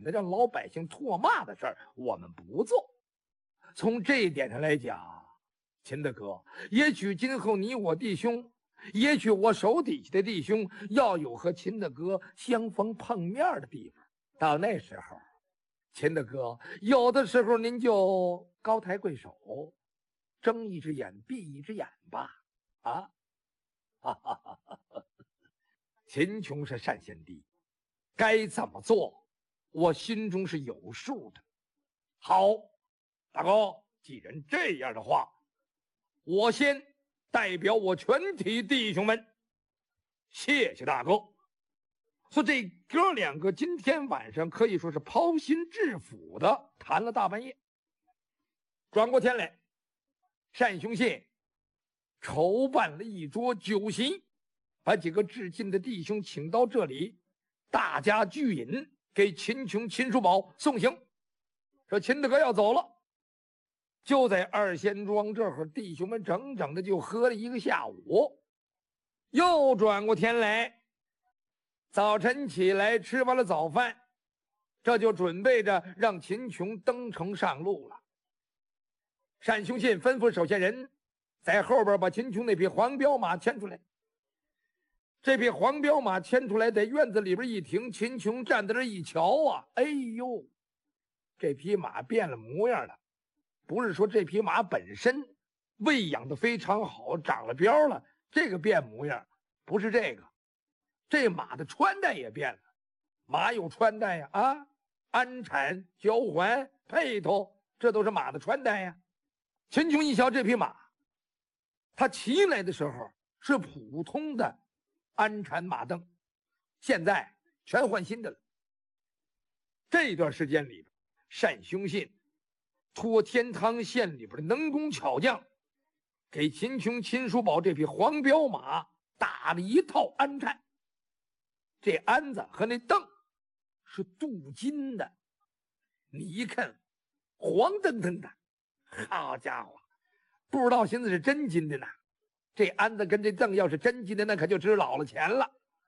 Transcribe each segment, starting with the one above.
的让老百姓唾骂的事儿，我们不做。从这一点上来讲，秦大哥，也许今后你我弟兄，也许我手底下的弟兄，要有和秦大哥相逢碰面的地方。到那时候，秦大哥，有的时候您就高抬贵手，睁一只眼闭一只眼吧。啊，哈哈哈哈！秦琼是单贤弟，该怎么做，我心中是有数的。好，大哥，既然这样的话，我先代表我全体弟兄们，谢谢大哥。说这哥两个今天晚上可以说是抛心置腹的谈了大半夜。转过天来，单雄信筹办了一桌酒席，把几个至亲的弟兄请到这里，大家聚饮，给秦琼、秦叔宝送行。说秦大哥要走了，就在二仙庄这会儿，弟兄们整整的就喝了一个下午。又转过天来，早晨起来吃完了早饭，这就准备着让秦琼登城上路了。单雄信吩咐手下人在后边把秦琼那匹黄骠马牵出来。这匹黄骠马牵出来，在院子里边一停，秦琼站在这一瞧啊，哎呦，这匹马变了模样了。不是说这匹马本身喂养的非常好，长了膘了，这个变模样，不是这个，这马的穿戴也变了。马有穿戴呀，啊，鞍产、脚环、辔头，这都是马的穿戴呀。秦琼一瞧这匹马，他骑来的时候是普通的鞍产马镫，现在全换新的了。这段时间里边，单雄信托天堂县里边的能工巧匠，给秦琼、秦叔宝这匹黄骠马打了一套鞍鞯。这鞍子和那镫是镀金的，你一看黄澄澄的，好家伙，不知道现在是真金的呢。这鞍子跟这镫要是真金的，那可就值老了钱了。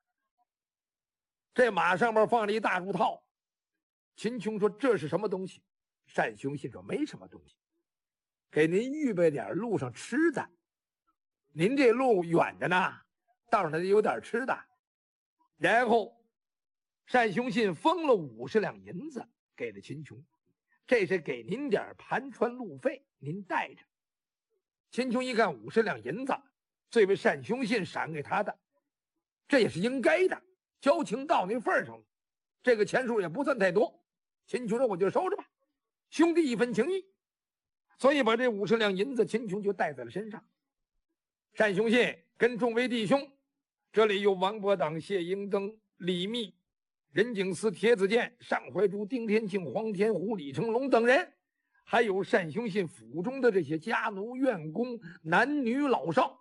这马上面放了一大褥套。秦琼说：“这是什么东西？”单雄信说：“没什么东西，给您预备点路上吃的。您这路远着呢，道上得有点吃的。”然后单雄信封了50两银子给了秦琼，这是给您点盘川路费，您带着。秦琼一看50两银子，这位单雄信赏给他的，这也是应该的，交情到那份上了，这个钱数也不算太多。秦琼说：“我就收着吧，兄弟一分情谊。”所以把这50两银子，秦琼就带在了身上。单雄信跟众位弟兄，这里有王伯党、谢英登、李密、任景思、铁子健、单怀珠、丁天庆、黄天虎、李成龙等人，还有单雄信府中的这些家奴、院工、男女老少，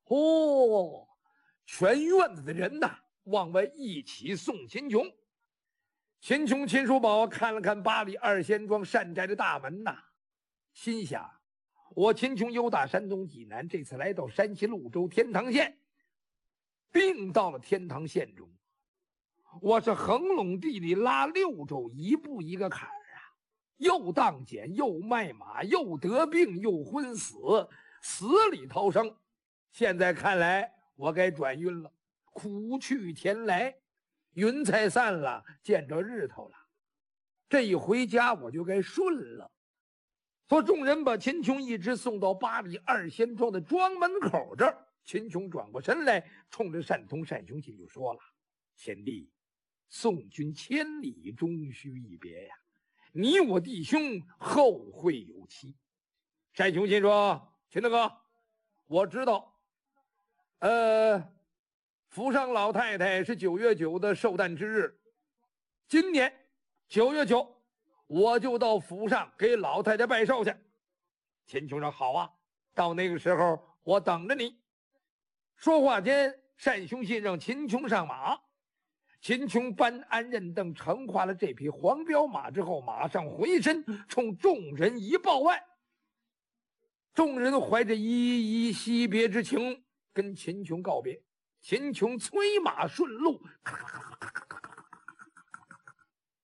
全院子的人呐，往外一起送秦琼。秦琼、秦叔宝看了看八里二仙庄单宅的大门呐，心想：我秦琼由打山东济南，这次来到山西潞州天堂县，并到了天堂县中，我是横垄地里拉6州，一步一个坎儿啊，又当检，又卖马，又得病，又昏死，死里逃生。现在看来，我该转运了。苦去甜来，云彩散了，见着日头了。这一回家，我就该顺了。说众人把秦琼一直送到八里二仙庄的庄门口这儿，秦琼转过身来，冲着单雄信就说了：“贤弟，送君千里，终须一别呀！你我弟兄后会有期。”单雄信说：“秦大哥，我知道，府上老太太是9月9的寿诞之日，今年9月9，我就到府上给老太太拜寿去。”秦琼说：“好啊，到那个时候我等着你。”说话间，单雄信让秦琼上马。秦琼搬鞍认镫，乘化了这匹黄骠马之后，马上回身冲众人一报万。众人怀着依依惜别之情，跟秦琼告别。秦琼催马顺路，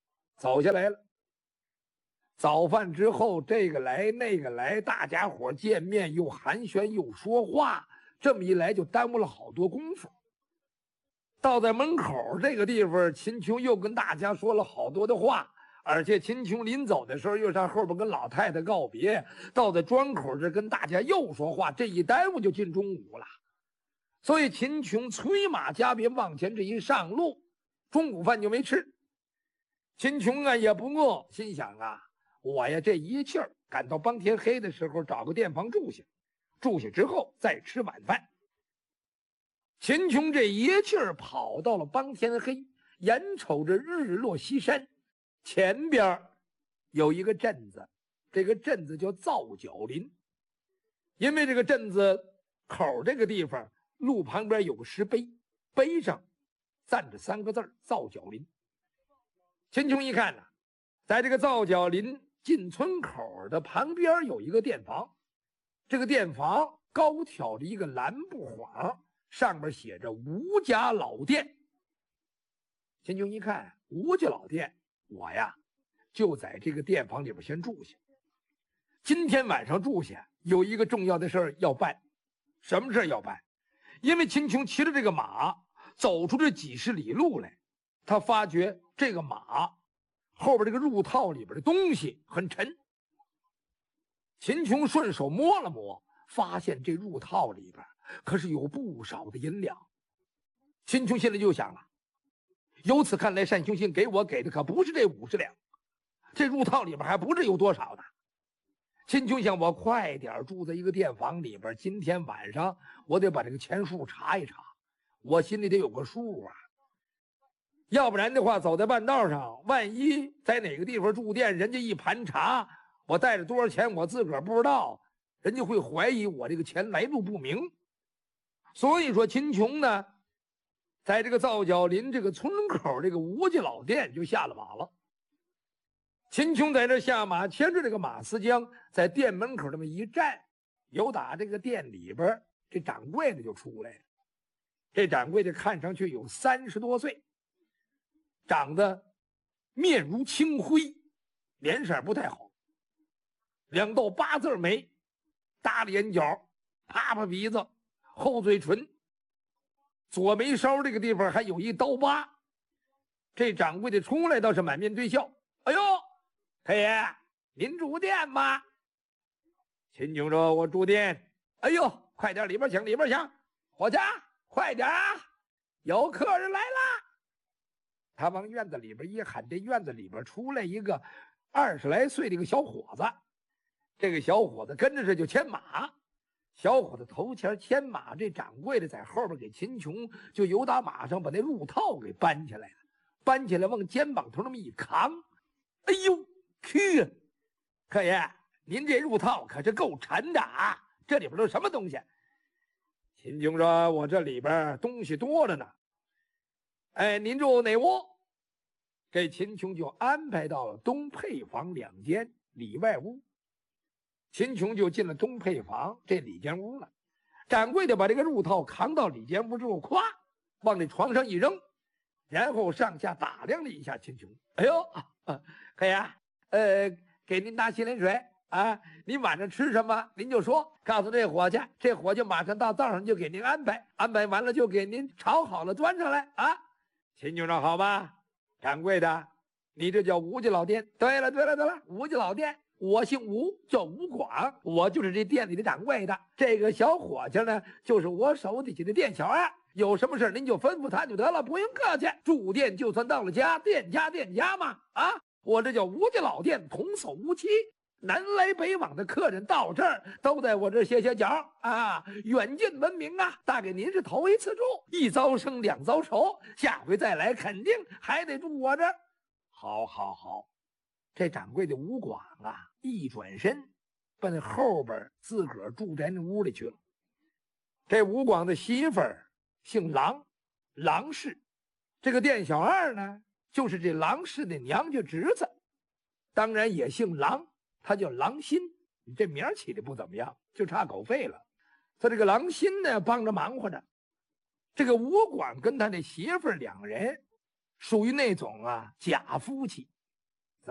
走下来了。早饭之后，这个来那个来，大家伙见面又寒暄又说话，这么一来就耽误了好多功夫。到在门口这个地方，秦琼又跟大家说了好多的话，而且秦琼临走的时候又上后边跟老太太告别，到在庄口这跟大家又说话，这一耽误就进中午了。所以秦琼催马加鞭往前这一上路，中午饭就没吃。秦琼啊也不饿，心想啊，我呀这一气儿赶到帮天黑的时候找个店房住下，住下之后再吃晚饭。秦琼这一气儿跑到了帮天黑，眼瞅着日落西山，前边有一个镇子，这个镇子叫皂角林。因为这个镇子口这个地方路旁边有个石碑，碑上站着3个字皂角林。秦琼一看呢，在这个皂角林进村口的旁边有一个店房，这个店房高挑着一个蓝布幌，上面写着吴家老店。秦琼一看吴家老店，我呀就在这个店房里边先住下。今天晚上住下有一个重要的事儿要办。什么事儿要办？因为秦琼骑着这个马走出这几十里路来，他发觉这个马后边这个入套里边的东西很沉。秦琼顺手摸了摸，发现这入套里边可是有不少的银两。秦琼心里就想了，由此看来单雄信给我给的可不是这50两，这入套里边还不是有多少呢。秦琼想，我快点住在一个店房里边，今天晚上我得把这个钱数查一查，我心里得有个数啊。要不然的话，走在半道上，万一在哪个地方住店，人家一盘查，我带着多少钱我自个儿不知道，人家会怀疑我这个钱来路不明。所以说秦琼呢，在这个皂角林这个村口这个吴家老店就下了马了。秦琼在这下马，牵着这个马思江在店门口这么一站，有打这个店里边这掌柜的就出来了。这掌柜的看上去有30多岁，长得面如青灰，脸色不太好，2道8字眉，大眼角，趴趴鼻子，厚嘴唇，左眉梢这个地方还有一刀疤。这掌柜的出来倒是满面堆笑，哎呦，太爷，您住店吗？秦琼说，我住店。哎呦，快点里边请，里边请，伙计，快点啊，有客人来了。他往院子里边一喊，这院子里边出来一个20来岁的一个小伙子。这个小伙子跟着这就牵马，小伙子头前牵马，这掌柜的在后边给秦琼就由打马上把那入套给搬起来了，搬起来往肩膀头那么一扛。哎呦，客爷，您这入套可是够沉的啊，这里边都什么东西？秦琼说，我这里边东西多着呢。哎，您住哪屋？这秦琼就安排到了东配房2间里外屋。秦琼就进了东配房这里间屋了。掌柜的把这个入套扛到里间屋之后，咵往这床上一扔，然后上下打量了一下秦琼。哎呦，客爷，给您拿洗脸水啊，您晚上吃什么您就说，告诉这伙计，这伙计马上到灶上就给您安排，安排完了就给您炒好了端上来啊。秦琼说，好吧，掌柜的，你这叫吴家老店。对了，吴家老店，我姓吴，叫吴广，我就是这店里的掌柜的。这个小伙计呢，就是我手底下的店小二，有什么事您就吩咐他就得了，不用客气。住店就算到了家，店家嘛，啊，我这叫吴家老店，童叟无欺。南来北往的客人到这儿都在我这儿歇歇脚啊，远近闻名啊。大概您是头一次住，一遭生2遭愁，下回再来肯定还得住我这儿。好，这掌柜的吴广啊，一转身奔后边自个儿住在那屋里去了。这吴广的媳妇儿姓郎，郎氏。这个店小二呢，就是这郎氏的娘家侄子，当然也姓郎，他叫郎新。你这名起的不怎么样，就差狗肺了。他这个郎新呢，帮着忙活着。这个吴广跟他的媳妇儿2人属于那种啊假夫妻，